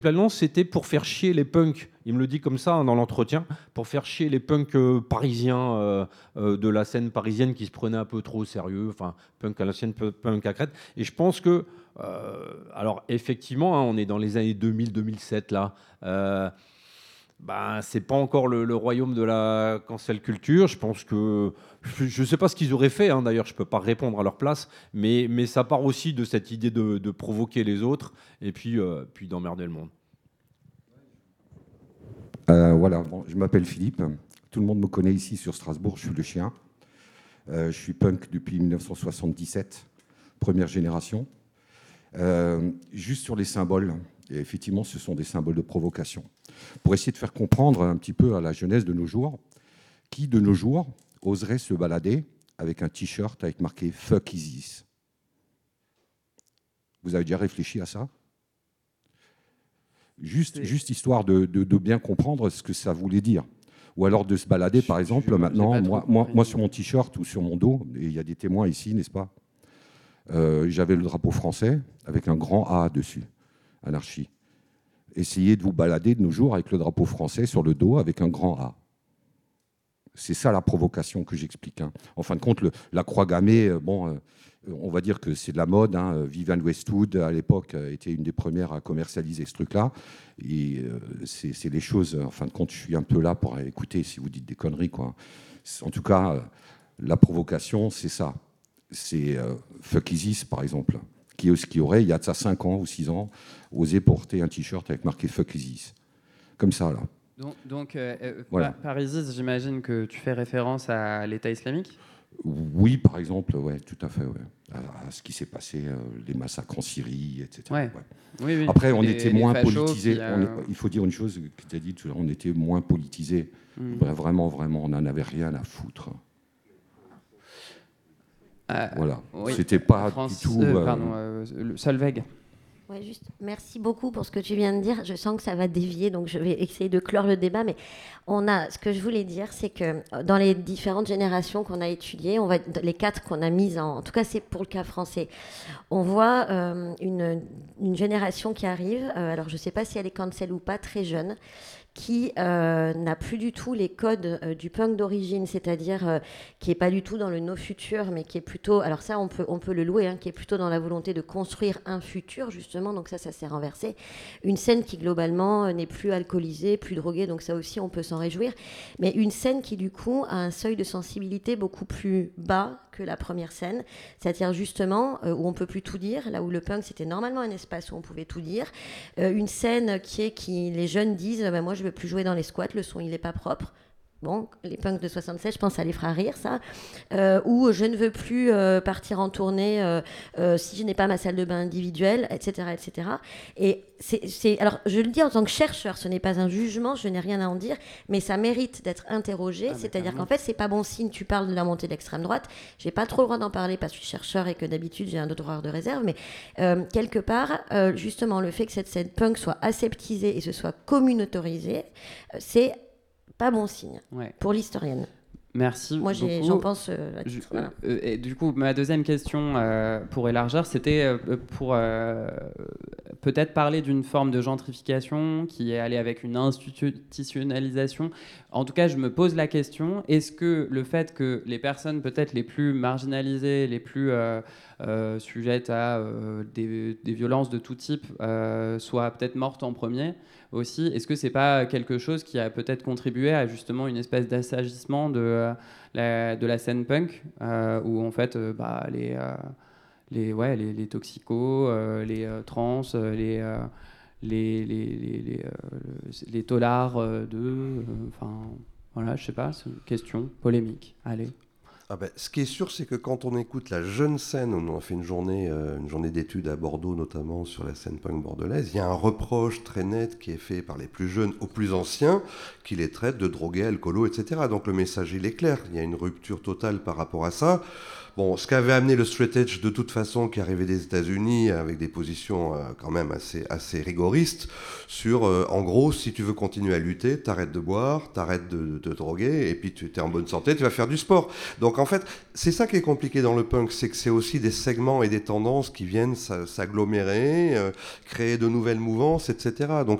Plan, c'était pour faire chier les punks. Il me le dit comme ça dans l'entretien, pour faire chier les punks parisiens de la scène parisienne qui se prenaient un peu trop au sérieux, enfin punk à la scène, punk à Crète. Et je pense que, alors effectivement, hein, on est dans les années 2000-2007 là. C'est pas encore le royaume de la cancel culture. Je pense que je sais pas ce qu'ils auraient fait. Hein, d'ailleurs, je peux pas répondre à leur place, mais ça part aussi de cette idée de provoquer les autres et puis d'emmerder le monde. Voilà, bon, je m'appelle Philippe. Tout le monde me connaît ici sur Strasbourg. Je suis le chien. Je suis punk depuis 1977, première génération. Juste sur les symboles. Et effectivement, ce sont des symboles de provocation. Pour essayer de faire comprendre un petit peu à la jeunesse de nos jours, qui de nos jours oserait se balader avec un t-shirt avec marqué « Fuck ISIS ». Vous avez déjà réfléchi à ça ? Juste histoire de bien comprendre ce que ça voulait dire. Ou alors de se balader, par exemple, maintenant, moi sur mon t-shirt ou sur mon dos, et il y a des témoins ici, n'est-ce pas ? J'avais le drapeau français avec un grand A dessus, anarchie. Essayez de vous balader de nos jours avec le drapeau français sur le dos avec un grand A. C'est ça la provocation que j'explique. Hein. En fin de compte, la croix gammée, on va dire que c'est de la mode. Hein. Vivienne Westwood, à l'époque, était une des premières à commercialiser ce truc-là. Et c'est les choses, en fin de compte, je suis un peu là pour écouter si vous dites des conneries, quoi. En tout cas, la provocation, c'est ça. C'est Fuck ISIS, par exemple, qui aurait, il y a de ça 5 ans ou 6 ans, osé porter un t-shirt avec marqué Fuck ISIS. Comme ça, là. Donc voilà. Par ISIS, j'imagine que tu fais référence à l'État islamique ? Oui, par exemple, ouais, tout à fait. Ouais. À ce qui s'est passé, les massacres en Syrie, etc. Ouais. Ouais. Oui. Après, on était moins politisés. Qui, il faut dire une chose que tu as dit, on était moins politisés. Vraiment, on n'en avait rien à foutre. Voilà. Oui. C'était pas du tout... Solveig. Ouais, juste, merci beaucoup pour ce que tu viens de dire. Je sens que ça va dévier, donc je vais essayer de clore le débat. Mais ce que je voulais dire, c'est que dans les différentes générations qu'on a étudiées, les 4 qu'on a mises, en tout cas c'est pour le cas français, on voit une génération qui arrive, alors je ne sais pas si elle est cancel ou pas, très jeune, qui n'a plus du tout les codes du punk d'origine, c'est-à-dire qui n'est pas du tout dans le no futur, mais qui est plutôt, alors ça on peut le louer, hein, qui est plutôt dans la volonté de construire un futur justement, donc ça s'est renversé. Une scène qui globalement n'est plus alcoolisée, plus droguée, donc ça aussi on peut s'en réjouir, mais une scène qui du coup a un seuil de sensibilité beaucoup plus bas que la première scène, c'est-à-dire justement où on peut plus tout dire, là où le punk c'était normalement un espace où on pouvait tout dire, une scène qui les jeunes disent moi je veux plus jouer dans les squats, le son il est pas propre. Bon, les punks de 67, je pense que ça les fera rire, ça. Ou je ne veux plus partir en tournée si je n'ai pas ma salle de bain individuelle, etc., etc. Et alors, je le dis en tant que chercheur, ce n'est pas un jugement, je n'ai rien à en dire, mais ça mérite d'être interrogé. C'est-à-dire qu'en fait, c'est pas bon signe. Tu parles de la montée de l'extrême droite. J'ai pas trop le droit d'en parler parce que je suis chercheur et que d'habitude j'ai un devoir de réserve. Mais quelque part, justement, le fait que cette scène punk soit aseptisée et se soit communautarisée, c'est pas bon signe pour l'historienne. Merci. Moi, j'en pense là-dessus. Voilà. Et du coup, ma deuxième question pour élargir, c'était pour peut-être parler d'une forme de gentrification qui est allée avec une institutionnalisation. En tout cas, je me pose la question, est-ce que le fait que les personnes peut-être les plus marginalisées, les plus sujettes à des violences de tout type soient peut-être mortes en premier aussi, est-ce que c'est pas quelque chose qui a peut-être contribué à justement une espèce d'assagissement de la scène punk où en fait les toxicos, les trans, les taulards voilà, je sais pas, c'est une question polémique. Allez. Ce qui est sûr, c'est que quand on écoute la jeune scène, on a fait une journée d'études à Bordeaux, notamment sur la scène punk bordelaise, il y a un reproche très net qui est fait par les plus jeunes aux plus anciens, qui les traitent de drogués, alcoolos, etc. Donc le message, il est clair, il y a une rupture totale par rapport à ça. bon, ce qu'avait amené le straight edge de toute façon, qui arrivait des États-Unis avec des positions quand même assez rigoristes sur, en gros, si tu veux continuer à lutter, t'arrêtes de boire, t'arrêtes de te droguer, et puis tu es en bonne santé, tu vas faire du sport. Donc en fait, c'est ça qui est compliqué dans le punk, c'est que c'est aussi des segments et des tendances qui viennent s'agglomérer, créer de nouvelles mouvances, etc. Donc